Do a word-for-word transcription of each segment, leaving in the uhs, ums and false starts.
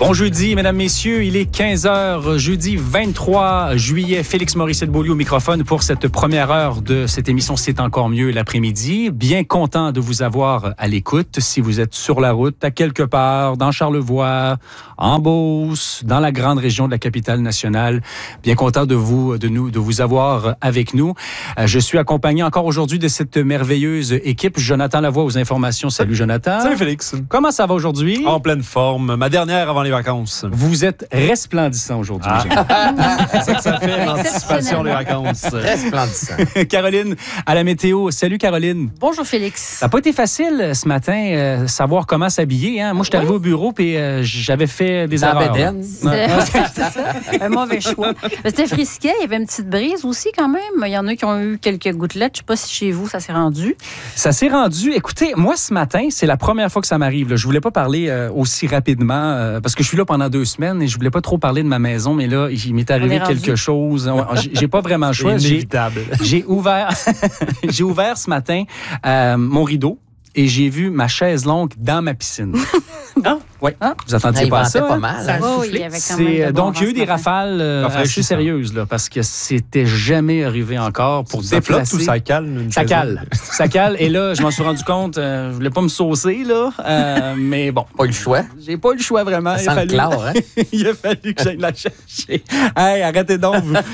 Bon jeudi, mesdames, messieurs, il est quinze heures, jeudi vingt-trois juillet. Félix Morissette-Beaulieu au microphone pour cette première heure de cette émission C'est encore mieux l'après-midi. Bien content de vous avoir à l'écoute. Si vous êtes sur la route, à quelque part, dans Charlevoix, en Beauce, dans la grande région de la capitale nationale, bien content de vous, de nous, de vous avoir avec nous. Je suis accompagné encore aujourd'hui de cette merveilleuse équipe. Jonathan Lavoie aux informations. Salut Jonathan. Salut Félix. Comment ça va aujourd'hui? En pleine forme. Ma dernière avant les vacances. Vous êtes resplendissant aujourd'hui. Ah. C'est ça que ça fait, l'anticipation des vacances. Resplendissant. Caroline, à la météo. Salut Caroline. Bonjour Félix. Ça n'a pas été facile ce matin, euh, savoir comment s'habiller. Hein? Moi, je suis arrivé au bureau et euh, j'avais fait des Dans erreurs. Bédaine. Un mauvais choix. C'était frisquet, il y avait une petite brise aussi quand même. Il y en a qui ont eu quelques gouttelettes. Je ne sais pas si chez vous, ça s'est rendu. Ça s'est rendu. Écoutez, moi, ce matin, c'est la première fois que ça m'arrive. Là. Je voulais pas parler euh, aussi rapidement euh, parce que je suis là pendant deux semaines et je voulais pas trop parler de ma maison, mais là, il m'est arrivé quelque chose. J'ai, j'ai pas vraiment le choix. C'est J'ai, inévitable. j'ai ouvert, j'ai ouvert ce matin euh, mon rideau et j'ai vu ma chaise longue dans ma piscine. Ah. Oui. Ah. Vous attendiez Il pas à ventait ça? pas hein? mal. Ça hein? a Oui, soufflé. Il y avait quand c'est, même de bon donc, il y a eu vent des ce matin. rafales euh, assez Rafraîchissant. sérieuses là, parce que c'était jamais arrivé encore pour Ça flotte déplacer. ou ça calme? Une Ça chaise? cale. Ça cale. Et là, je m'en suis rendu compte, euh, je voulais pas me saucer, là. Euh, mais bon. Pas eu le choix. J'ai pas eu le choix vraiment. Ça Il a sent le fallu, chlore, hein? il a fallu que j'aille la chercher. Hey, arrêtez donc, vous.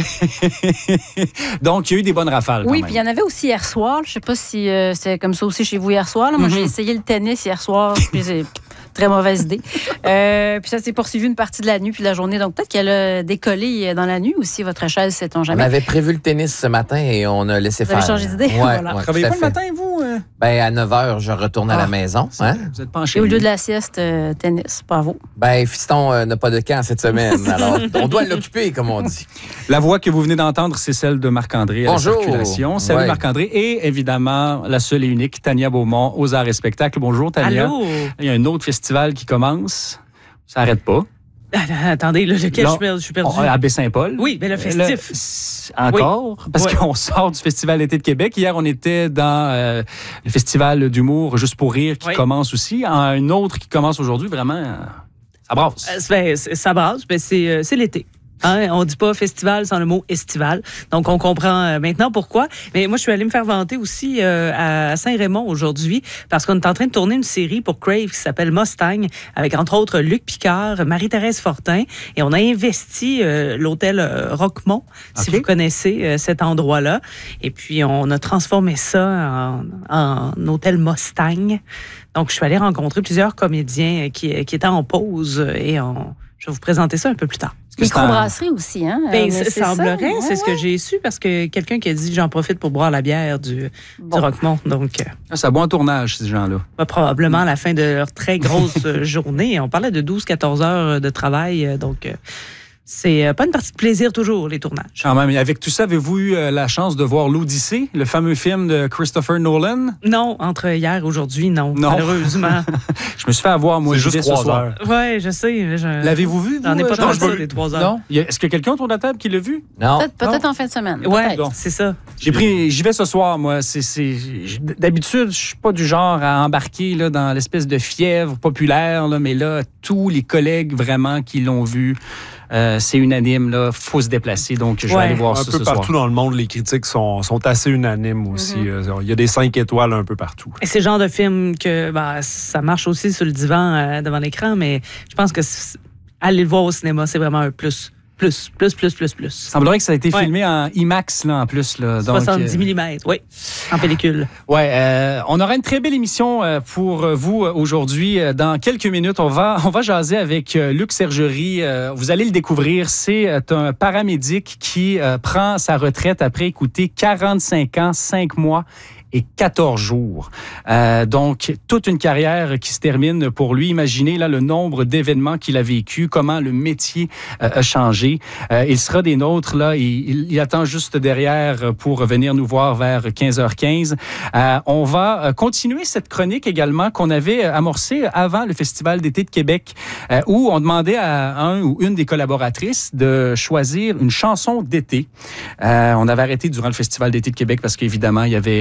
Donc, il y a eu des bonnes rafales. Oui, quand puis même. il y en avait aussi hier soir. Je ne sais pas si euh, c'est comme ça aussi chez vous hier soir. Là. Moi, Mm-hmm. j'ai essayé le tennis hier soir. Puis c'est très mauvaise idée. Euh, puis ça s'est poursuivi une partie de la nuit puis de la journée. Donc peut-être qu'elle a décollé dans la nuit aussi, votre chaise, sait-on On jamais. avait prévu le tennis ce matin et on a laissé Vous faire. avez changé d'idée? Ouais, Voilà. ouais, Travaillez tout pas à le fait. matin, vous? euh? Ben, à neuf heures, je retourne à Ah. la maison. Hein? Vous êtes penché. Et au lieu de la sieste, euh, tennis, bravo. Ben, fiston euh, n'a pas de camp cette semaine. Alors, on doit l'occuper, comme on dit. La voix que vous venez d'entendre, c'est celle de Marc-André à Bonjour. la circulation. Salut Ouais. Marc-André. Et évidemment, la seule et unique, Tania Beaumont, aux arts et spectacles. Bonjour, Tania. Allô? Il y a un autre festival qui commence. Ça n'arrête pas. Ah, attendez, là, lequel Non. je suis perdu? Je suis perdu. On- à Baie-Saint-Paul. Oui, mais le festif. Le- c- encore, parce Oui. qu'on sort du Festival d'été de Québec. Hier, on était dans euh, le Festival d'humour Juste pour rire qui Oui. commence aussi. Un autre qui commence aujourd'hui, vraiment, euh, ça brasse. Euh, c'est- c'est- ça brasse, ben c'est, euh, c'est l'été. Hein? On ne dit pas festival sans le mot estival. Donc, on comprend euh, maintenant pourquoi. Mais moi, je suis allée me faire vanter aussi euh, à Saint-Raymond aujourd'hui parce qu'on est en train de tourner une série pour Crave qui s'appelle Mustang avec, entre autres, Luc Picard, Marie-Thérèse Fortin. Et on a investi euh, l'hôtel euh, Roquemont, si OK. vous connaissez euh, cet endroit-là. Et puis, on a transformé ça en, en hôtel Mustang. Donc, je suis allée rencontrer plusieurs comédiens qui, qui étaient en pause et on, je vais vous présenter ça un peu plus tard. Est-ce que c'est un- Microbrasserie aussi, hein? Ben, Euh, ça mais c'est semblerait, ça, c'est ce ouais. que j'ai su parce que quelqu'un qui a dit j'en profite pour boire la bière du, Bon. du Roquemont. Donc, euh, Ah, c'est un bon tournage, ces gens-là. bah, probablement à la fin de leur très grosse euh, journée. On parlait de douze à quatorze heures de travail. euh, Donc, euh, c'est euh, pas une partie de plaisir toujours, les tournages. Quand même, et avec tout ça, avez-vous eu euh, la chance de voir l'Odyssée, le fameux film de Christopher Nolan? Non, entre hier et aujourd'hui, non, Non. malheureusement. Je me suis fait avoir, moi, C'est j'y juste vais ce trois soir. heures. Ouais, je sais. Je... L'avez-vous vu, vous? J'en ai pas euh, tant Jean- que ça, les trois heures. Non? Il y a- Est-ce qu'il y a quelqu'un autour de la table qui l'a vu? Non. Peut-être, peut-être en fin de semaine. Ouais, peut-être. Bon. c'est ça. J'ai pris, j'y vais ce soir, moi. C'est, c'est, j- d'habitude, je suis pas du genre à embarquer là, dans l'espèce de fièvre populaire, là, mais là, tous les collègues vraiment qui l'ont vu, euh, c'est unanime. Là, faut se déplacer, donc je vais Ouais. aller voir Un ça peu ce partout soir. dans le monde, les critiques sont, sont assez unanimes aussi. Euh, Il y a des cinq étoiles un peu partout. Et c'est le genre de film que bah, ça marche aussi sur le divan euh, devant l'écran, mais je pense que c'est- aller le voir au cinéma, c'est vraiment un plus. Plus, plus, plus, plus, plus. Il semblerait que ça a été Ouais. filmé en IMAX là, en plus. Là, donc, soixante-dix euh, millimètres, oui, en pellicule. Ouais, euh, on aura une très belle émission euh, pour vous euh, aujourd'hui. Euh, Dans quelques minutes, on va on va jaser avec euh, Luc Sergerie. Euh, vous allez le découvrir. C'est euh, un paramédic qui euh, prend sa retraite après écouter quarante-cinq ans, cinq mois et quatorze jours. Euh, donc, toute une carrière qui se termine pour lui. Imaginez là le nombre d'événements qu'il a vécu, comment le métier euh, a changé. Euh, il sera des nôtres, là. Il, il, il attend juste derrière pour venir nous voir vers quinze heures quinze. Euh, on va continuer cette chronique également qu'on avait amorcée avant le Festival d'été de Québec, euh, où on demandait à un ou une des collaboratrices de choisir une chanson d'été. Euh, on avait arrêté durant le Festival d'été de Québec parce qu'évidemment, il y avait... Euh,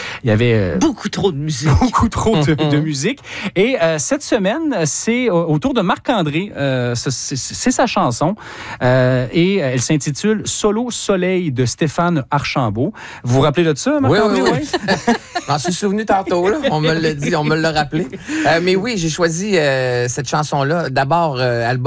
il y avait... Euh, beaucoup trop de musique. Beaucoup trop de, de musique. Et euh, cette semaine, c'est autour de Marc-André. Euh, c'est, c'est sa chanson. Euh, et elle s'intitule « Solo Soleil » de Stéphane Archambault. Vous vous rappelez de ça, Marc-André? Oui, oui, oui. J'en suis souvenu tantôt, là. On me l'a dit, on me l'a rappelé. Euh, mais oui, j'ai choisi euh, cette chanson-là. D'abord, euh, album